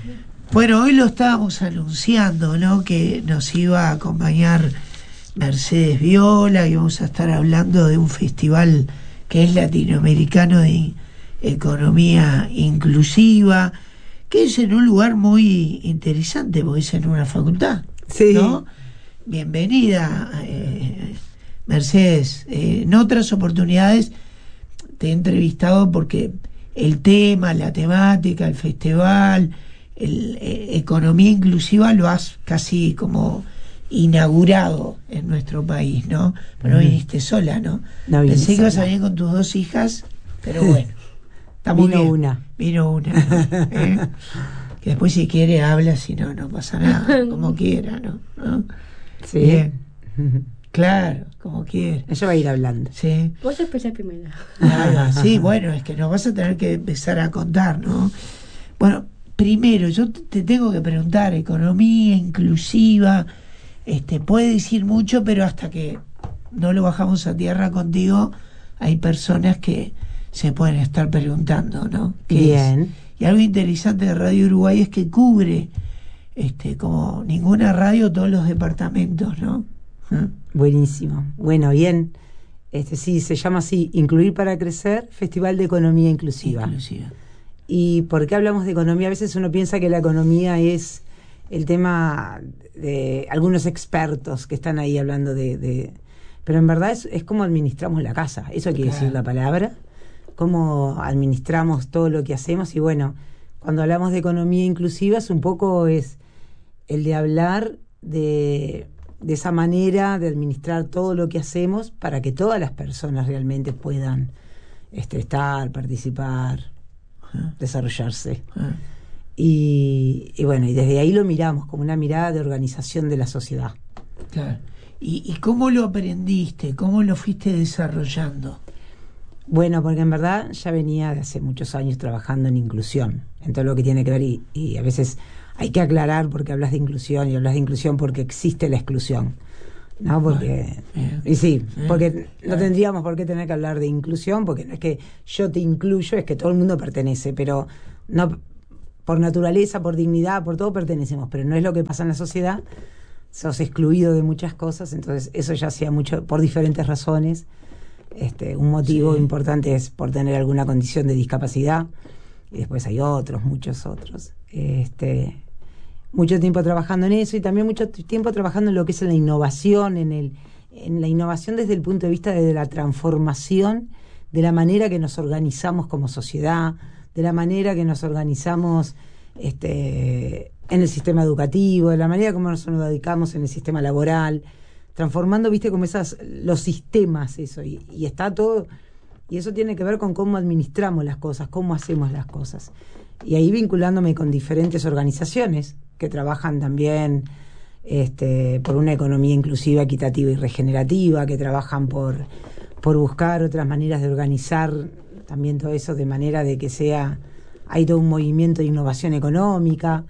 Bueno, hoy lo estábamos anunciando, ¿no? Que nos iba a acompañar Mercedes Viola, y vamos a estar hablando de un festival que es latinoamericano de economía inclusiva, que es en un lugar muy interesante, porque es en una facultad, sí. ¿no? Bienvenida, Mercedes. En otras oportunidades te he entrevistado porque el tema, la temática, el festival, economía inclusiva lo has casi como inaugurado en nuestro país, ¿no? Pero no viniste sola, ¿no? No vine Pensé que ibas a sola. venir con tus 2 hijas, pero bueno, está muy bien. Vino una, ¿no? Que después si quiere habla, si no, no pasa nada, como quiera, ¿no? Sí. Bien. Claro, como quiera. Ella va a ir hablando. Sí. Vos empezás primero. Claro, sí, bueno, es que nos vas a tener que empezar a contar, ¿no? Bueno, primero, yo te tengo que preguntar, economía inclusiva, puede decir mucho, pero hasta que no lo bajamos a tierra contigo, hay personas que se pueden estar preguntando, ¿no? Bien. Y algo interesante de Radio Uruguay es que cubre, como ninguna radio, todos los departamentos, ¿no? Buenísimo. Bueno, bien. Sí, se llama así, Incluir para Crecer, Festival de Economía Inclusiva. ¿Y por qué hablamos de economía? A veces uno piensa que la economía es el tema de algunos expertos que están ahí hablando pero en verdad es cómo administramos la casa. Eso quiere decir la palabra. Cómo administramos todo lo que hacemos. Y bueno, cuando hablamos de economía inclusiva es un poco el de hablar de esa manera de administrar todo lo que hacemos para que todas las personas realmente puedan estar, participar, desarrollarse. Y bueno, y desde ahí lo miramos como una mirada de organización de la sociedad. Claro. ¿Y cómo lo aprendiste? ¿Cómo lo fuiste desarrollando? Bueno, porque en verdad ya venía de hace muchos años trabajando en inclusión, en todo lo que tiene que ver, y a veces hay que aclarar porque hablas de inclusión, y hablas de inclusión porque existe la exclusión, ¿no? Porque, y sí, porque no tendríamos por qué tener que hablar de inclusión, porque no es que yo te incluyo, es que todo el mundo pertenece, pero no por naturaleza, por dignidad, por todo pertenecemos, pero no es lo que pasa en la sociedad. Sos excluido de muchas cosas, entonces eso ya sea mucho por diferentes razones. Un motivo importante es por tener alguna condición de discapacidad, y después hay muchos otros. Mucho tiempo trabajando en eso, y también mucho tiempo trabajando en lo que es la innovación, en la innovación desde el punto de vista de la transformación de la manera que nos organizamos como sociedad, de la manera que nos organizamos en el sistema educativo, de la manera como nos dedicamos en el sistema laboral, transformando, como los sistemas, eso, y está todo, y eso tiene que ver con cómo administramos las cosas, cómo hacemos las cosas. Y ahí vinculándome con diferentes organizaciones que trabajan también por una economía inclusiva, equitativa y regenerativa, que trabajan por buscar otras maneras de organizar también todo eso de manera de que hay todo un movimiento de innovación económica,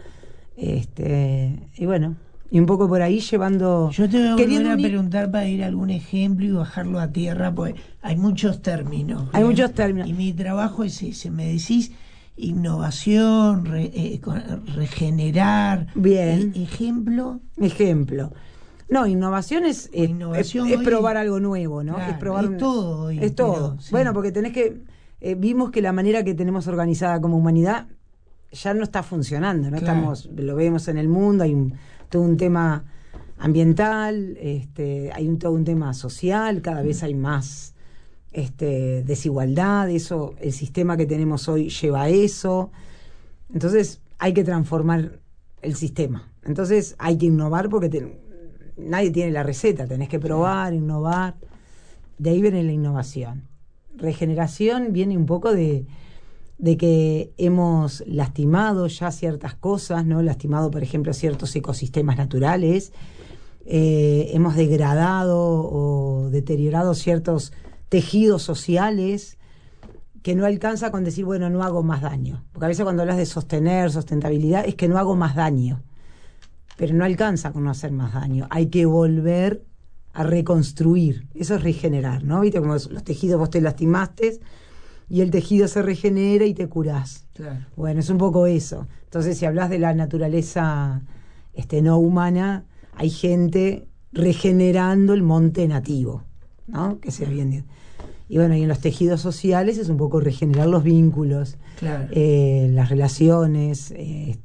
y bueno, y un poco por ahí llevando... Yo te voy a volver a preguntar para ir a algún ejemplo y bajarlo a tierra, porque hay muchos términos. Hay muchos términos. Y mi trabajo es ese, me decís innovación, regenerar. Bien. ¿Ejemplo? No, innovación es probar algo nuevo, ¿no? Claro, es probar es todo. Es todo. Sí. Bueno, porque tenés que... vimos que la manera que tenemos organizada como humanidad ya no está funcionando, ¿no? Claro. Lo vemos en el mundo, hay todo un tema ambiental, hay todo un tema social, cada vez hay más desigualdad, eso, el sistema que tenemos hoy lleva a eso. Entonces hay que transformar el sistema. Entonces hay que innovar porque nadie tiene la receta, tenés que probar, innovar. De ahí viene la innovación. Regeneración viene un poco de que hemos lastimado ya ciertas cosas, ¿no? Lastimado, por ejemplo, ciertos ecosistemas naturales, hemos degradado o deteriorado ciertos tejidos sociales, que no alcanza con decir, bueno, no hago más daño. Porque a veces cuando hablas de sustentabilidad, es que no hago más daño. Pero no alcanza con no hacer más daño. Hay que volver a reconstruir. Eso es regenerar, ¿no? ¿Viste? Como los tejidos vos te lastimaste y el tejido se regenera y te curás. Claro. Bueno, es un poco eso. Entonces, si hablas de la naturaleza no humana, hay gente regenerando el monte nativo, ¿no? Que se viene. Y bueno, y en los tejidos sociales es un poco regenerar los vínculos, Claro. las relaciones,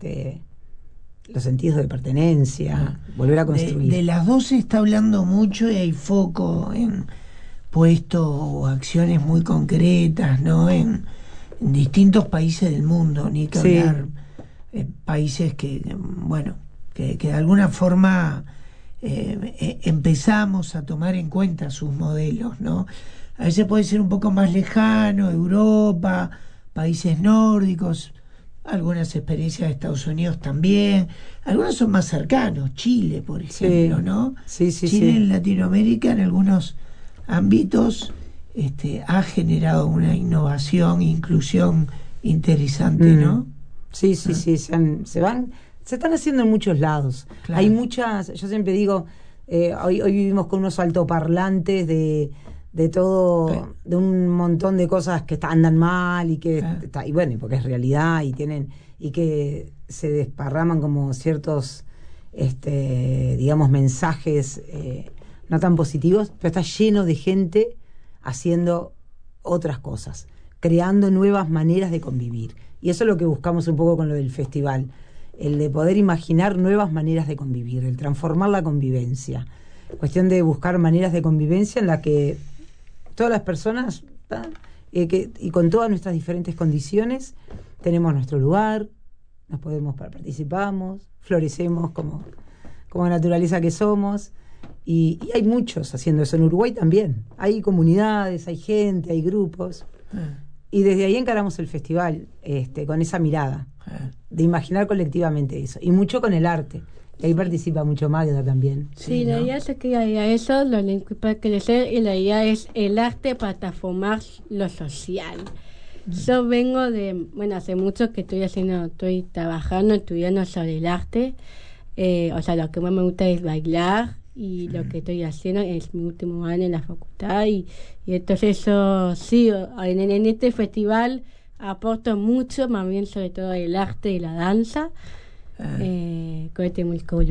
los sentidos de pertenencia, volver a construir. De las dos se está hablando mucho y hay foco en puestos o acciones muy concretas, ¿no? En distintos países del mundo, ni que Sí. hablar, países que, bueno, que de alguna forma empezamos a tomar en cuenta sus modelos, ¿no? A veces puede ser un poco más lejano, Europa, países nórdicos, algunas experiencias de Estados Unidos también, algunos son más cercanos, Chile, por ejemplo, Sí. ¿no? Sí, sí, Chile sí. en Latinoamérica en algunos ámbitos ha generado una innovación, inclusión interesante, ¿no? Sí, sí, sí, se están haciendo en muchos lados. Claro. Hay muchas, yo siempre digo, hoy vivimos con unos altoparlantes de todo, de un montón de cosas que andan mal y que y bueno, porque es realidad y que se desparraman como ciertos digamos mensajes no tan positivos, pero está lleno de gente haciendo otras cosas, creando nuevas maneras de convivir. Y eso es lo que buscamos un poco con lo del festival, el de poder imaginar nuevas maneras de convivir, el transformar la convivencia. Cuestión de buscar maneras de convivencia en la que todas las personas, y con todas nuestras diferentes condiciones, tenemos nuestro lugar, participamos, florecemos como naturaleza que somos. Y hay muchos haciendo eso. En Uruguay también. Hay comunidades, hay gente, hay grupos. Y desde ahí encaramos el festival, con esa mirada, de imaginar colectivamente eso. Y mucho con el arte. Y ahí participa mucho Magda también. Sí, ¿no? la idea es que haya eso, para crecer, y la idea es el arte para transformar lo social. Yo vengo hace mucho que estoy trabajando, estudiando sobre el arte. O sea, lo que más me gusta es bailar. Y lo que estoy haciendo es mi último año en la facultad y entonces eso sí, en este festival aporto mucho, más bien sobre todo el arte y la danza, con este músico